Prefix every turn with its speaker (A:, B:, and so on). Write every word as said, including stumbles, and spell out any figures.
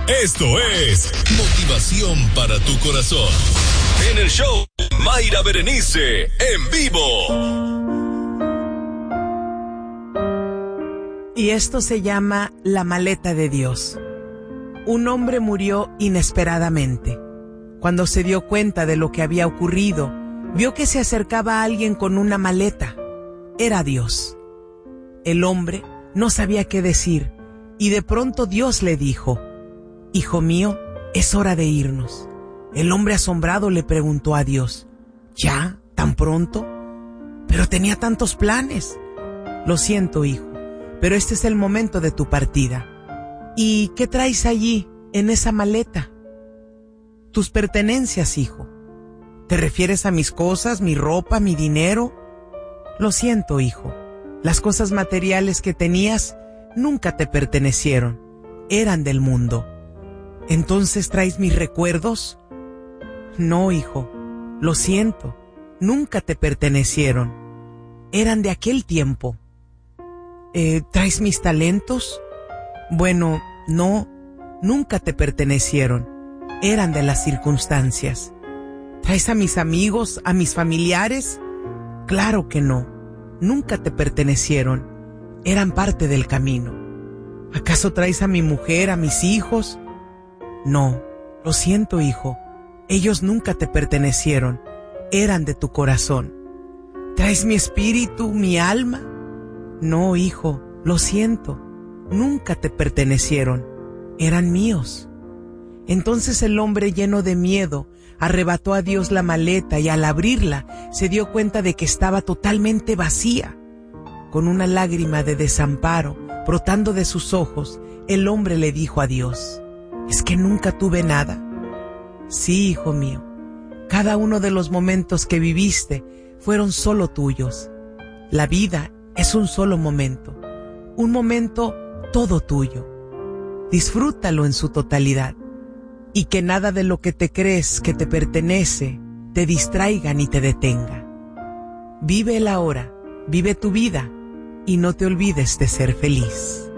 A: Esto es Motivación para tu Corazón. En el show Mayra Berenice, en vivo.
B: Y esto se llama La maleta de Dios. Un hombre murió inesperadamente. Cuando se dio cuenta de lo que había ocurrido, vio que se acercaba a alguien con una maleta. Era Dios. El hombre no sabía qué decir, y de pronto Dios le dijo: Hijo mío, es hora de irnos. El hombre asombrado le preguntó a Dios: ¿Ya? ¿Tan pronto? Pero tenía tantos planes. Lo siento, hijo, pero este es el momento de tu partida. ¿Y qué traes allí, en esa maleta? Tus pertenencias, hijo. ¿Te refieres a mis cosas, mi ropa, mi dinero? Lo siento, hijo. Las cosas materiales que tenías nunca te pertenecieron. Eran del mundo. ¿Entonces traes mis recuerdos? No, hijo. Lo siento. Nunca te pertenecieron. Eran de aquel tiempo. Eh, ¿traes mis talentos? Bueno, no. Nunca te pertenecieron. Eran de las circunstancias. ¿Traes a mis amigos, a mis familiares? Claro que no. Nunca te pertenecieron. Eran parte del camino. ¿Acaso traes a mi mujer, a mis hijos? No. Lo siento, hijo. Ellos nunca te pertenecieron. Eran de tu corazón. ¿Traes mi espíritu, mi alma? No, hijo. Lo siento. Nunca te pertenecieron. Eran míos. Entonces el hombre, lleno de miedo, arrebató a Dios la maleta y al abrirla se dio cuenta de que estaba totalmente vacía. Con una lágrima de desamparo brotando de sus ojos, el hombre le dijo a Dios: ¿Es que nunca tuve nada? Sí, hijo mío. Cada uno de los momentos que viviste fueron solo tuyos. La vida es un solo momento, un momento todo tuyo. Disfrútalo en su totalidad. Y que nada de lo que te crees que te pertenece te distraiga ni te detenga. Vive el ahora, vive tu vida y no te olvides de ser feliz.